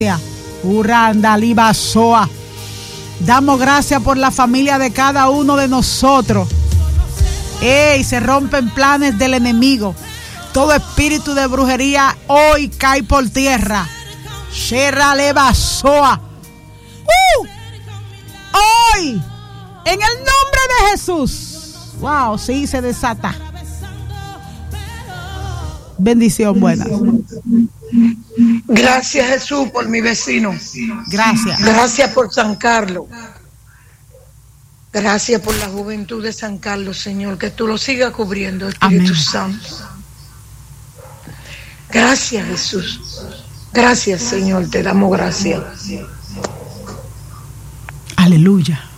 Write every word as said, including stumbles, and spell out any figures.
Uranda Libasoa. Damos gracias por la familia de cada uno de nosotros. Ey, se rompen planes del enemigo. Todo espíritu de brujería hoy cae por tierra. Shera Lebasoa. Uh, hoy, en el nombre de Jesús. Wow, sí, se desata. Bendición buena. Gracias, Jesús, por mi vecino. Gracias. Gracias por San Carlos. Gracias por la juventud de San Carlos, Señor. Que tú lo sigas cubriendo, Espíritu Amén. Santo. Gracias, Jesús. Gracias, Señor. Te damos gracias. Aleluya.